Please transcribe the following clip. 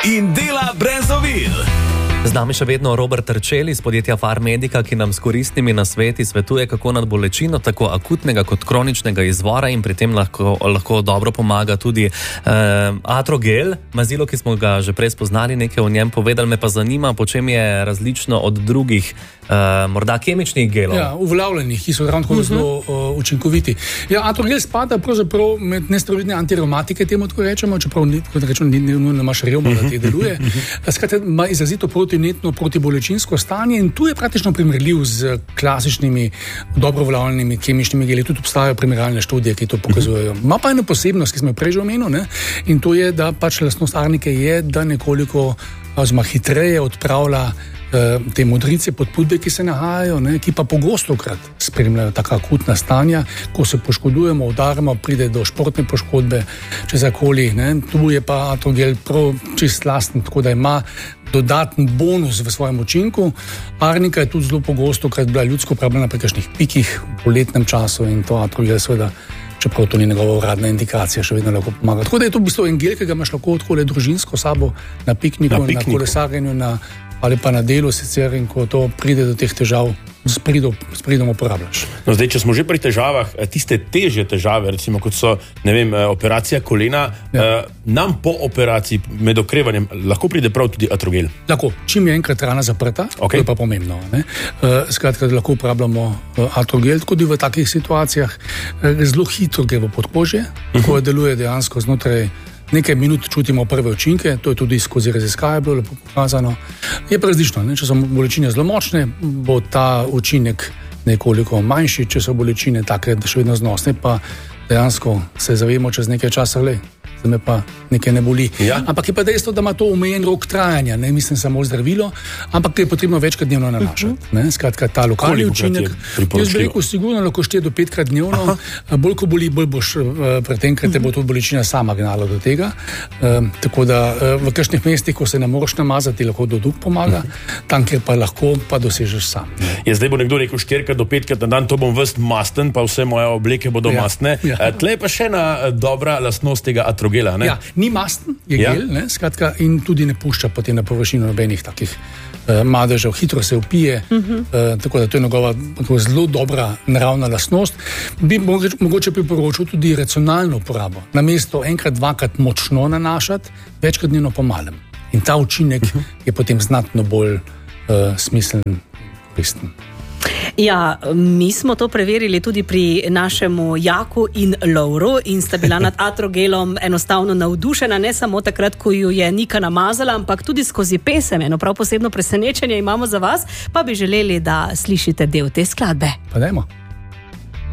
in dela brez ovir. Z nami še vedno Robert Terčel iz podjetja Farmedica, ki nam s koristnimi nasveti svetuje, kako nad bolečino tako akutnega kot kroničnega izvora in pri tem lahko dobro pomaga tudi Atrogel, mazilo, ki smo ga že prej spoznali, nekaj o njem povedali, me pa zanima, po čem je različno od drugih morda kemičnih gelov. Ja, uveljavljenih, ki so ravno tako zelo učinkoviti. Ja, Atrogel spada pravzaprav med nesteroidne antireomatike, temu tako rečemo, čeprav ni nujno imaš revmo, da ti deluje. Skratka, ima izrazito protinetno, protibolečinsko stanje in tu je praktično primerljiv z klasičnimi, dobro uveljavljenimi kemičnimi geli. Tudi obstajajo primerjalne študije, ki to pokazujejo. Ima pa eno posebnost, ki smo jo prej že omenili, in to je, da pač lastnost arnike je, da nekoliko hitreje odpravlja te modrice, podpudbe, ki se nahajajo, ki pa pogostokrat spremljajo taka akutna stanja, ko se poškodujemo, udarimo, pride do športne poškodbe, čezakoli. Tu je pa Atrogel prav čist lasten, tako da ima dodaten bonus v svojem učinku. Arnika je tudi zelo pogostokrat bila ljudsko uporabljena pri kakšnih pikih v poletnem času in to Atrogel seveda, čeprav to ni njegova uradna indikacija, še vedno lahko pomaga. Tako da je to v bistvu en gel, ki ga imaš lahko odkole družinsko sabo na pikniku, na kolesarjenju, ali pa na delu sicer, in ko to pride do teh težav, s pridom uporabljaš. No, zdaj, če smo že pri težavah, tiste težje težave, recimo kot so, operacija kolena, nam po operaciji med okrevanjem lahko pride prav tudi Atrogel? Lahko, čim je enkrat rana zaprta, to je pa pomembno. Skratka, da lahko uporabljamo Atrogel, tudi v takih situacijah. Zelo hitro gre v podkožje, ko deluje dejansko znotraj nekaj minut čutimo prve učinke, to je tudi skozi raziskave bilo lepo pokazano. Je pa različno, če so bolečine zelo močne, bo ta učinek nekoliko manjši, če so bolečine take, da še vedno znosne, pa dejansko se zavemo čez nekaj časa, da me pa nekaj ne boli. Ja. Ampak je pa dejstvo, da ima to omejen rok trajanja, ne mislim samo zdravilo, ampak je potrebno večkrat dnevno nanašati. Skratka, ta lokalni učinek, jaz bi rekel, sigurno lahko 4 do 5krat dnevno, bolj ko boli, bolj boš pred tem, ker te bo tudi bolečina sama gnala do tega. Tako da v kakšnih mestih, ko se ne moreš namazati, lahko doduk pomaga, tam, kjer pa lahko, pa dosežeš sam. Zdaj bo nekdo rekel 4 do 5krat na dan, to bom ves masten, pa vse moje obleke bodo mastne. Tle je pa še ena dobra lastnost tega Atrogela. Ja, ni masten, je gel, skratka, in tudi ne pušča potem na površino nobenih takih madežev, hitro se vpije, tako da to je njegova zelo dobra naravna lastnost. Bi mogoče priporočil tudi racionalno uporabo. Namesto enkrat, dvakrat močno nanašati, večkrat dnevno po malem. In ta učinek je potem znatno bolj smiseln, koristen. Ja, mi smo to preverili tudi pri našemu Jaku in Lovru in sta bila nad Atrogelom enostavno navdušena, ne samo takrat, ko ju je Nika namazala, ampak tudi skozi pesem. Eno prav posebno presenečenje imamo za vas, pa bi želeli, da slišite del te skladbe. Pa dajmo.